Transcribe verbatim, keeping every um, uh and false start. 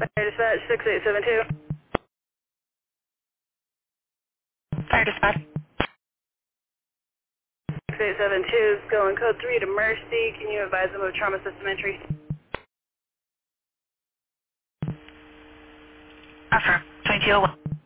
Fire dispatch six eight seven two. Fire dispatch. six eight seven two is going code three to Mercy. Can you advise them of trauma system entry? Affirm. twenty-two oh one.